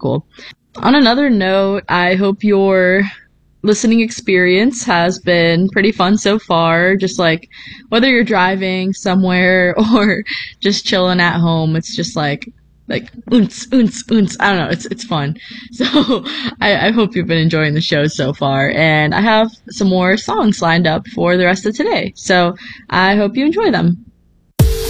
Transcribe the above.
cool. On another note, I hope your listening experience has been pretty fun so far. Just like whether you're driving somewhere or just chilling at home, it's just like oons, oons, oons. I don't know. It's fun. So I hope you've been enjoying the show so far. And I have some more songs lined up for the rest of today. So I hope you enjoy them.